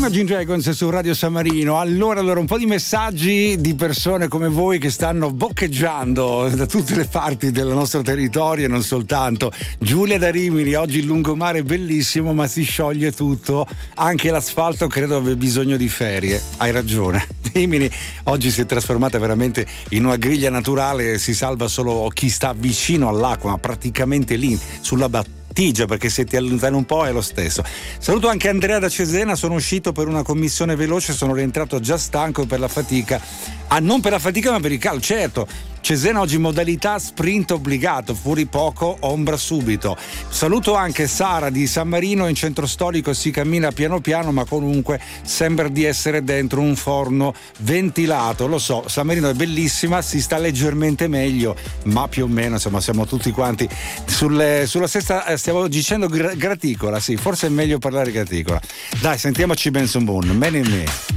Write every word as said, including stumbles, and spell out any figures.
Imagine Dragons su Radio San Marino. Allora, allora, un po' di messaggi di persone come voi che stanno boccheggiando da tutte le parti del nostro territorio e non soltanto. Giulia da Rimini: oggi il lungomare è bellissimo ma si scioglie tutto, anche l'asfalto credo abbia bisogno di ferie. Hai ragione. Rimini oggi si è trasformata veramente in una griglia naturale, si salva solo chi sta vicino all'acqua, ma praticamente lì sulla battuta, perché se ti allontani un po' è lo stesso. Saluto anche Andrea da Cesena: sono uscito per una commissione veloce, sono rientrato già stanco per la fatica. Ah, non per la fatica ma per il caldo, certo. Cesena oggi modalità sprint obbligato, fuori poco, ombra subito. Saluto anche Sara di San Marino: in centro storico si cammina piano piano ma comunque sembra di essere dentro un forno ventilato. Lo so, San Marino è bellissima, si sta leggermente meglio, ma più o meno insomma siamo tutti quanti sulle, sulla stessa, stiamo dicendo gra- graticola, sì, forse è meglio parlare graticola. Dai, sentiamoci Benson Boone, Man in Me.